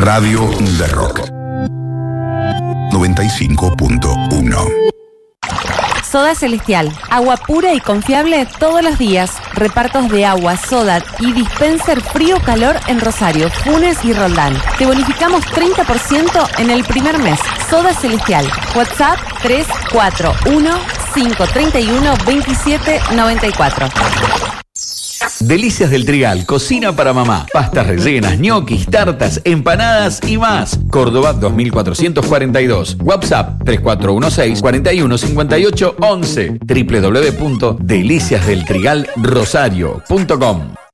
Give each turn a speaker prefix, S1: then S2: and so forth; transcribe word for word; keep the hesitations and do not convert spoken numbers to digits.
S1: Radio de Rock noventa y cinco punto uno.
S2: Soda Celestial, agua pura y confiable todos los días. Repartos de agua, soda y dispenser frío-calor en Rosario, Funes y Roldán. Te bonificamos treinta por ciento en el primer mes. Soda Celestial, WhatsApp tres cuatro uno, cinco tres uno, dos siete nueve cuatro.
S3: Delicias del Trigal, cocina para mamá. Pastas rellenas, ñoquis, tartas, empanadas y más. Córdoba dos mil cuatrocientos cuarenta y dos. WhatsApp tres cuatro uno seis, cuatro uno cinco ocho once. doble u doble u doble u punto delicias del trigal rosario punto com.